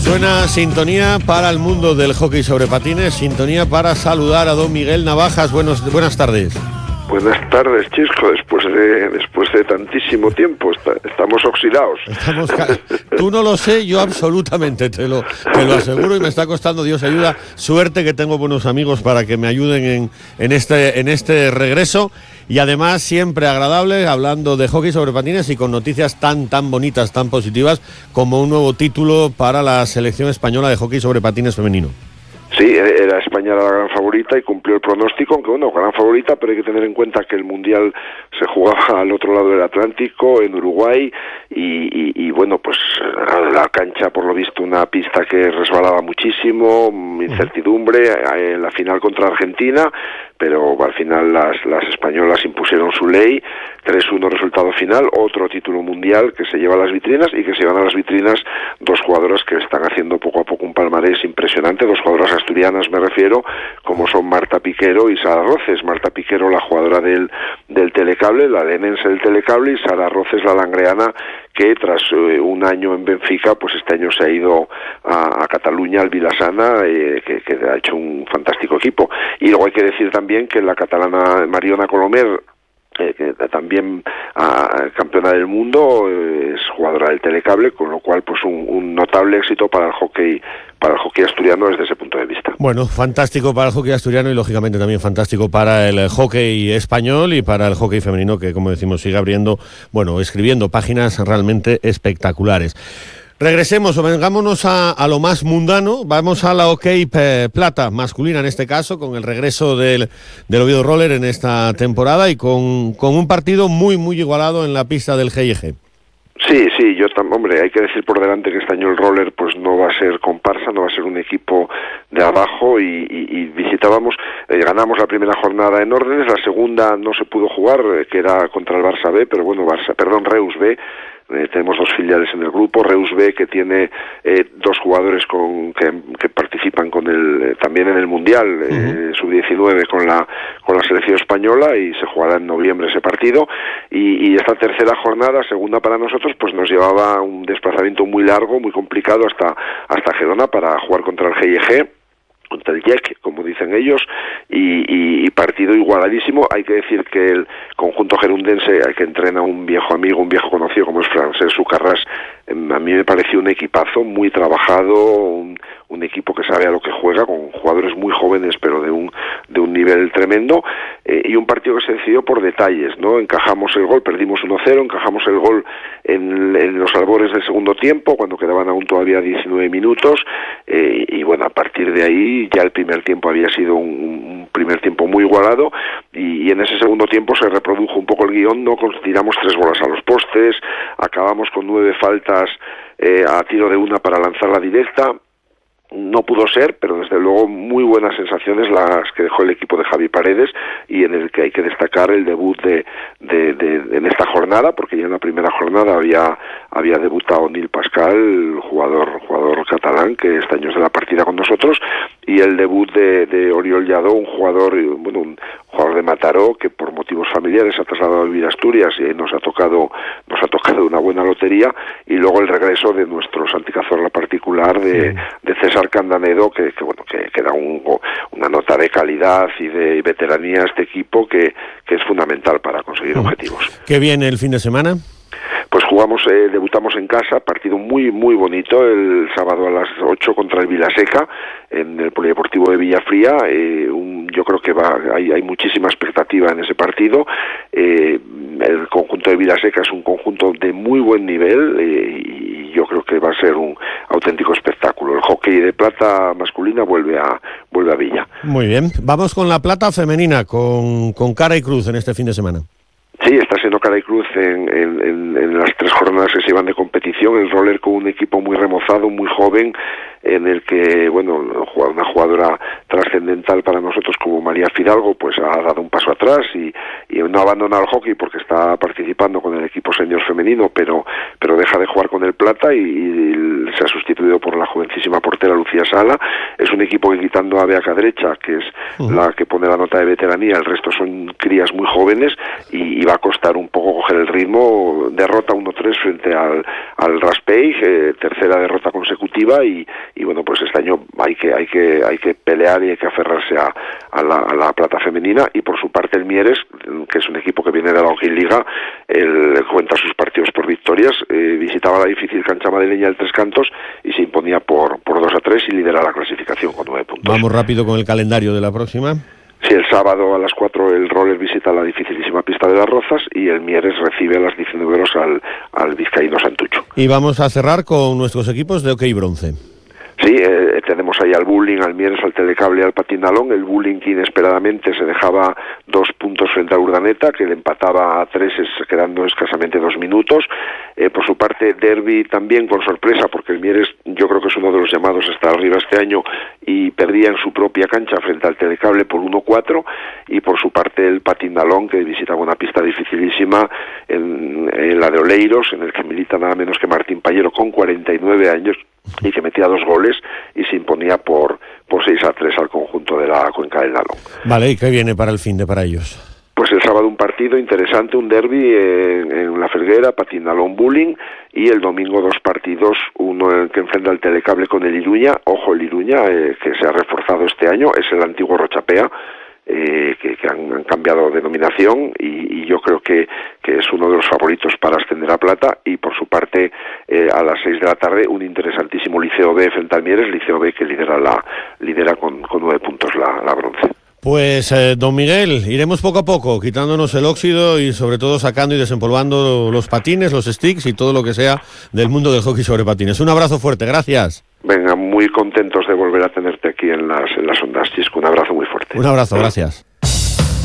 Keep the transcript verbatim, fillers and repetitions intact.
Suena sintonía para el mundo del hockey sobre patines, sintonía para saludar a don Miguel Navajas. Buenos, buenas tardes. Buenas tardes, Chisco, después de después de tantísimo tiempo, está, estamos oxidados. Estamos ca- Tú no lo sé, yo absolutamente te lo, te lo aseguro y me está costando, Dios ayuda. Suerte que tengo buenos amigos para que me ayuden en, en, este, en este regreso. Y además siempre agradable, hablando de hockey sobre patines y con noticias tan, tan bonitas, tan positivas, como un nuevo título para la selección española de hockey sobre patines femenino. Sí, era España la gran favorita y cumplió el pronóstico, aunque bueno, gran favorita, pero hay que tener en cuenta que el Mundial se jugaba al otro lado del Atlántico, en Uruguay, y, y, y bueno, pues la cancha, por lo visto, una pista que resbalaba muchísimo, incertidumbre, en la final contra Argentina, pero al final las, las españolas impusieron su ley, tres uno resultado final, otro título mundial que se lleva a las vitrinas y que se llevan a las vitrinas dos jugadoras que están haciendo poco a poco un palmarés impresionante, dos jugadoras asturianas me refiero, como son Marta Piquero y Sara Roces. Marta Piquero, la jugadora del, del Telecable, la lenense del Telecable, y Sara Roces, la langreana, que tras eh, un año en Benfica, pues este año se ha ido a, a Cataluña, al Vilassana, eh, que, que ha hecho un fantástico equipo. Y luego hay que decir también que la catalana Mariona Colomer, Eh, que también uh, campeona del mundo, eh, es jugadora del Telecable, con lo cual pues un, un notable éxito para el hockey para el hockey asturiano desde ese punto de vista. Bueno, fantástico para el hockey asturiano y lógicamente también fantástico para el hockey español y para el hockey femenino, que como decimos sigue abriendo, bueno, escribiendo páginas realmente espectaculares. Regresemos o vengámonos a, a lo más mundano. Vamos a la hockey eh, plata masculina en este caso, con el regreso del, del Oviedo Roller en esta temporada y con, con un partido muy muy igualado en la pista del G I G. Sí, sí, yo tam- hombre, hay que decir por delante que este año el Roller pues no va a ser comparsa, no va a ser un equipo de abajo, y, y, y visitábamos, eh, ganamos la primera jornada en órdenes, la segunda no se pudo jugar, eh, que era contra el Barça B, pero bueno, Barça, perdón, Reus B. Eh, tenemos dos filiales en el grupo, Reus B, que tiene eh, dos jugadores con que, que participan con el eh, también en el Mundial, eh, uh-huh. sub diecinueve con la con la selección española, y se jugará en noviembre ese partido, y, y esta tercera jornada, segunda para nosotros, pues nos llevaba un desplazamiento muy largo, muy complicado hasta hasta Gerona para jugar contra el G I G, contra el J E C, como dicen ellos, y, y, y partido igualadísimo. Hay que decir que el conjunto gerundense, que entrena un viejo amigo, un viejo conocido como es Francesc Sucarrás, a mí me pareció un equipazo muy trabajado, un, un equipo que sabe a lo que juega, con jugadores muy jóvenes pero de un de un nivel tremendo, eh, y un partido que se decidió por detalles, ¿no? Encajamos el gol, perdimos uno cero, encajamos el gol en, en los albores del segundo tiempo, cuando quedaban aún todavía diecinueve minutos, eh, y bueno, a partir de ahí ya el primer tiempo había sido un, un primer tiempo muy igualado, y, y en ese segundo tiempo se reprodujo un poco el guión, ¿no? Tiramos tres bolas a los postes, acabamos con nueve faltas eh, a tiro de una para lanzar la directa. No pudo ser, pero desde luego muy buenas sensaciones las que dejó el equipo de Javi Paredes, y en el que hay que destacar el debut de, de, de en esta jornada, porque ya en la primera jornada había había debutado Nil Pascal, jugador jugador catalán, que este año es de la partida con nosotros, y el debut de, de Oriol Lladó, un jugador bueno un jugador de Mataró, que por motivos familiares se ha trasladado a vivir a Asturias, y nos ha tocado nos ha tocado una buena lotería, y luego el regreso de nuestro Santi Cazorla particular, de, sí. de César Candanedo, que, que bueno que, que da un, una nota de calidad y de veteranía a este equipo que, que es fundamental para conseguir uh-huh. objetivos. ¿Qué viene el fin de semana? Pues jugamos, eh, debutamos en casa, partido muy muy bonito, el sábado a las ocho contra el Vilaseca, en el Polideportivo de Villafría. Eh, un, yo creo que va hay, hay muchísima expectativa en ese partido. Eh, el conjunto de Vilaseca es un conjunto de muy buen nivel, eh, y yo creo que va a ser un auténtico espectáculo. El hockey de plata masculina vuelve a vuelve a Villa. Muy bien, vamos con la plata femenina, con, con cara y cruz en este fin de semana. Sí, está siendo cara y cruz en, en, en, en las tres jornadas que se llevan de competición. El Roller con un equipo muy remozado, muy joven, en el que, bueno, una jugadora trascendental para nosotros como María Fidalgo, pues ha dado un paso atrás y, y no abandona el hockey porque está participando con el equipo senior femenino, pero pero pero deja de jugar con el plata y, y se ha sustituido por la jovencísima portera Lucía Sala. Es un equipo que, quitando a Bea Cadrecha, que es uh-huh. la que pone la nota de veteranía, el resto son crías muy jóvenes y, y va a costar un poco coger el ritmo. Derrota uno tres frente al, al Raspeig, eh, tercera derrota consecutiva y, y bueno, pues este año hay que hay que hay que pelear y hay que aferrarse a, a, la, a la plata femenina. Y por su parte el Mieres, que es un equipo que viene de la Hockey Liga, él cuenta sus partidos por victorias, eh, visitaba la difícil cancha madrileña del Tres Cantos y se imponía por, por dos a tres y lidera la clasificación con nueve puntos. Vamos rápido con el calendario de la próxima. Sí, el sábado a las cuatro el Roller visita la dificilísima pista de las Rozas y el Mieres recibe a las diecinueve horas al, al vizcaíno Santucho. Y vamos a cerrar con nuestros equipos de hockey bronce. Sí, eh, tenemos ahí al Bulling, al Mieres, al Telecable y al Patinalón. El Bulling, que inesperadamente se dejaba dos puntos frente a Urdaneta, que le empataba a tres, quedando escasamente dos minutos. Eh, por su parte, Derby también con sorpresa, porque el Mieres yo creo que es uno de los llamados a estar arriba este año y perdía en su propia cancha frente al Telecable por uno cuatro. Y por su parte el Patinalón, que visitaba una pista dificilísima en, en la de Oleiros, en el que milita nada menos que Martín Pallero con cuarenta y nueve años y que metía dos goles y se imponía por, por seis a tres al conjunto de la Cuenca del Nalón. Vale, ¿y qué viene para el fin de para ellos? Pues el sábado un partido interesante, un derbi en, en La Felguera, Patinalón Bulling, y el domingo dos partidos, uno que enfrenta al Telecable con el Iruña. Ojo, el Iruña, eh, que se ha reforzado este año, es el antiguo Rochapea, Eh, que, que han, han cambiado de denominación y, y yo creo que, que es uno de los favoritos para ascender a plata. Y por su parte, eh, a las seis de la tarde, un interesantísimo Liceo B frente al Mieres, Liceo B que lidera la lidera con, con nueve puntos la, la bronce. Pues, eh, don Miguel, iremos poco a poco, quitándonos el óxido y sobre todo sacando y desempolvando los patines, los sticks y todo lo que sea del mundo del hockey sobre patines. Un abrazo fuerte, gracias. Venga, muy contentos de volver a tenerte aquí en las, en las ondas, Chisco. Un abrazo muy fuerte. Un abrazo, gracias.